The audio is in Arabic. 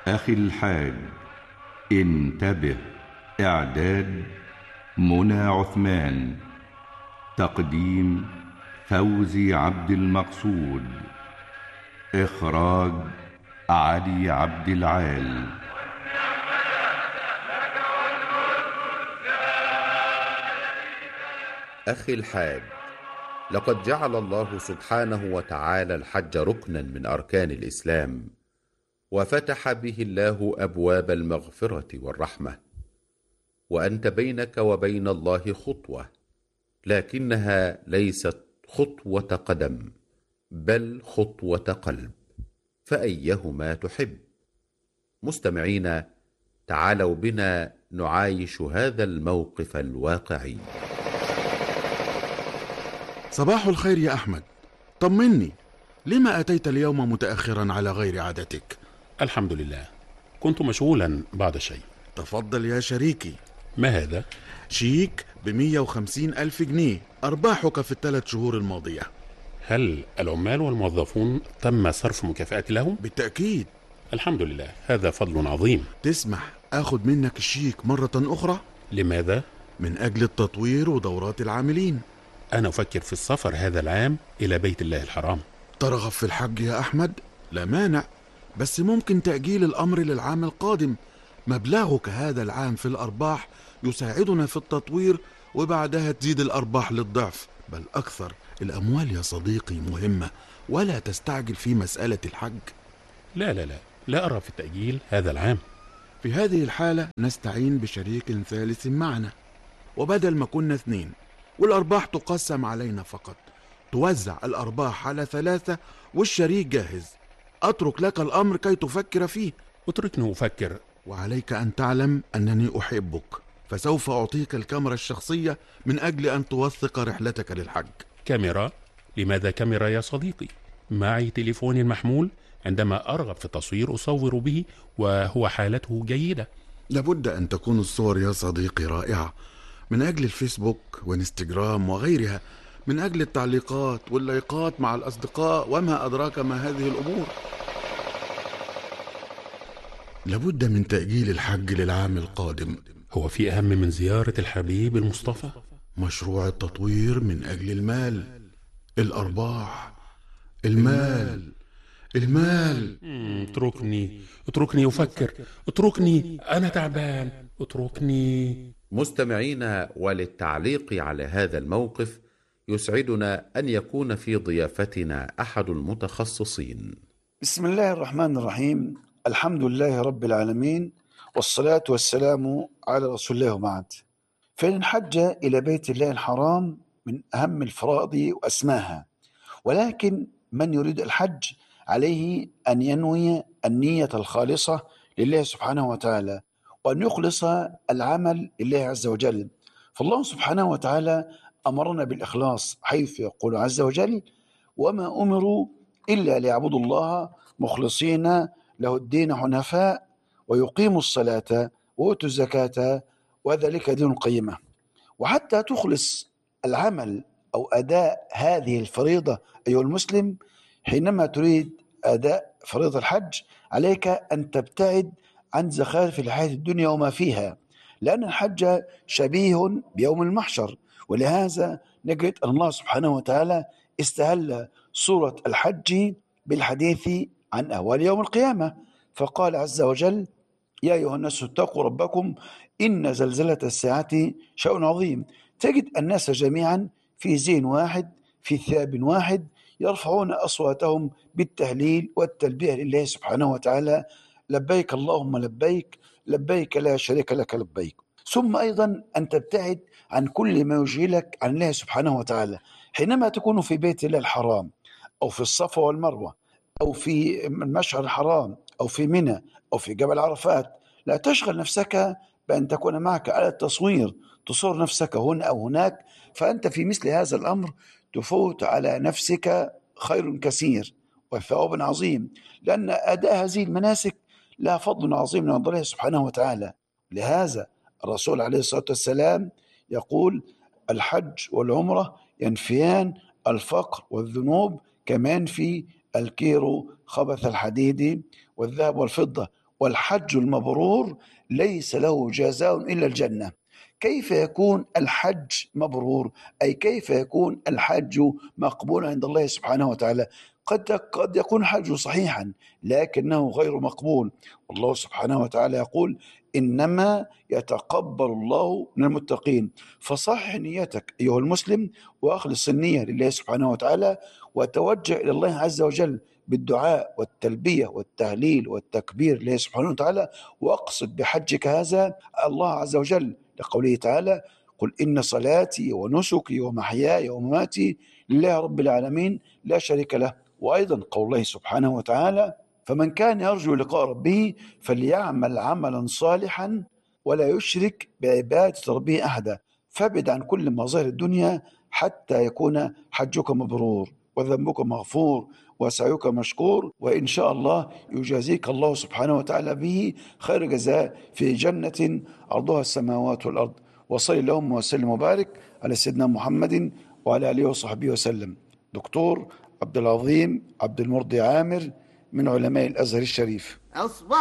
أخي الحاج انتبه. إعداد منى عثمان. تقديم فوزي عبد المقصود. إخراج علي عبد العال. أخي الحاج، لقد جعل الله سبحانه وتعالى الحج ركنا من أركان الإسلام، وفتح به الله أبواب المغفرة والرحمة، وأنت بينك وبين الله خطوة، لكنها ليست خطوة قدم بل خطوة قلب، فأيهما تحب؟ مستمعين، تعالوا بنا نعايش هذا الموقف الواقعي. صباح الخير يا أحمد، طمني، لما أتيت اليوم متأخرا على غير عادتك؟ الحمد لله، كنت مشغولا بعض الشيء. تفضل يا شريكي. ما هذا؟ شيك ب150,000 جنيه أرباحك في ال3 شهور الماضية. هل العمال والموظفون تم صرف مكافآت لهم؟ بالتأكيد. الحمد لله، هذا فضل عظيم. تسمح أخذ منك الشيك مرة أخرى؟ لماذا؟ من أجل التطوير ودورات العاملين. أنا أفكر في السفر هذا العام إلى بيت الله الحرام. ترغب في الحج يا أحمد؟ لا مانع، بس ممكن تأجيل الأمر للعام القادم. مبلغك هذا العام في الأرباح يساعدنا في التطوير، وبعدها تزيد الأرباح للضعف بل أكثر. الأموال يا صديقي مهمة، ولا تستعجل في مسألة الحج. لا أرى في التأجيل هذا العام. في هذه الحالة نستعين بشريك ثالث معنا، وبدل ما كنا 2 والأرباح تقسم علينا فقط، توزع الأرباح على 3 والشريك جاهز. أترك لك الأمر كي تفكر فيه. اتركني أفكر. وعليك أن تعلم أنني أحبك، فسوف أعطيك الكاميرا الشخصية من أجل أن توثق رحلتك للحج. كاميرا؟ لماذا كاميرا يا صديقي؟ معي تليفوني المحمول، عندما أرغب في التصوير أصور به، وهو حالته جيدة. لابد أن تكون الصور يا صديقي رائعة، من أجل الفيسبوك وإنستغرام وغيرها، من أجل التعليقات واللايقات مع الأصدقاء، وما أدراك ما هذه الأمور. لابد من تأجيل الحج للعام القادم. هو في أهم من زيارة الحبيب المصطفى؟ مشروع التطوير من أجل المال، الأرباح، المال. اتركني أفكر، اتركني، أنا تعبان، اتركني. مستمعين، وللتعليق على هذا الموقف يسعدنا أن يكون في ضيافتنا أحد المتخصصين. بسم الله الرحمن الرحيم. الحمد لله رب العالمين، والصلاة والسلام على رسول الله وبعد. فإن الحج إلى بيت الله الحرام من أهم الفرائض وأسماها، ولكن من يريد الحج عليه أن ينوي النية الخالصة لله سبحانه وتعالى، وأن يخلص العمل لله عز وجل. فالله سبحانه وتعالى أمرنا بالإخلاص، حيث يقول عز وجل: وما أمروا إلا ليعبدوا الله مخلصين له الدين حنفاء ويقيموا الصلاة ويؤتوا الزكاة وذلك دين القيمة. وحتى تخلص العمل أو أداء هذه الفريضة أيها المسلم، حينما تريد أداء فريضة الحج عليك أن تبتعد عن زخارف الحياة الدنيا وما فيها، لأن الحج شبيه بيوم المحشر. ولهذا نجد أن الله سبحانه وتعالى استهل سورة الحج بالحديث عن أهوال يوم القيامة، فقال عز وجل: يا أيها الناس اتقوا ربكم إن زلزلة الساعة شيء عظيم. تجد الناس جميعا في زين واحد، في ثياب واحد، يرفعون أصواتهم بالتهليل والتلبية لله سبحانه وتعالى: لبيك اللهم لبيك، لبيك لا شريك لك لبيك. ثم أيضا أن تبتعد عن كل ما يشغلك عن الله سبحانه وتعالى. حينما تكون في بيت الله الحرام، أو في الصفا والمروة، أو في المشعر الحرام، أو في منى، أو في جبل عرفات، لا تشغل نفسك بأن تكون معك آلة تصوير تصور نفسك هنا أو هناك، فأنت في مثل هذا الأمر تفوت على نفسك خير كثير وثواب عظيم، لأن أداء هذه المناسك لها فضل عظيم من الله سبحانه وتعالى. لهذا الرسول عليه الصلاة والسلام يقول: الحج والعمرة ينفيان الفقر والذنوب كما ينفي الكير خبث الحديد والذهب والفضة. والحج المبرور ليس له جزاء إلا الجنة. كيف يكون الحج مبرور؟ أي كيف يكون الحج مقبولا عند الله سبحانه وتعالى؟ قد يكون الحج صحيحا لكنه غير مقبول، والله سبحانه وتعالى يقول إنما يتقبل الله من المتقين. فصحح نيتك أيها المسلم وأخلص النية لله سبحانه وتعالى، وتوجه إلى الله عز وجل بالدعاء والتلبية والتهليل والتكبير لله سبحانه وتعالى، واقصد بحجك هذا الله عز وجل، لقوله تعالى قل إن صلاتي ونسكي ومحياي ومماتي لله رب العالمين لا شريك له. وأيضا قول الله سبحانه وتعالى فمن كان يرجو لقاء ربه فليعمل عملا صالحا ولا يشرك بعبادة ربه أحدا. فابعد عن كل مظاهر الدنيا حتى يكون حجك مبرور وذنبك مغفور وسعيك مشكور، وإن شاء الله يجازيك الله سبحانه وتعالى به خير جزاء في جنة عرضها السماوات والأرض. وصلي اللهم وسلم وبارك على سيدنا محمد وعلى آله وصحبه وسلم. دكتور عبد العظيم عبد المرضي عامر من علماء الأزهر الشريف.